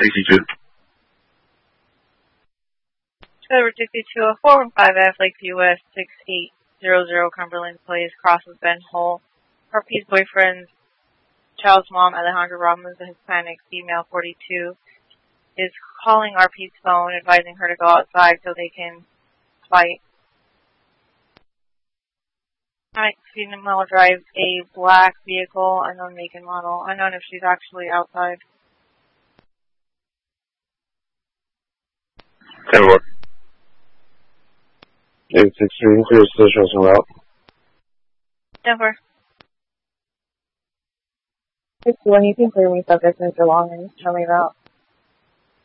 62. Trevor 62, 415F, Lakeview West, 6800 Cumberland Place, cross with Ben Hole. RP's boyfriend's child's mom, Alejandra Ramos, a Hispanic female, 42, is calling RP's phone, advising her to go outside so they can fight. Female drives a black vehicle, unknown make and model, unknown if she's actually outside. 10-1. 863, clear station route. 10-4. 61, you can clear me subject Mr. Long and tell me about.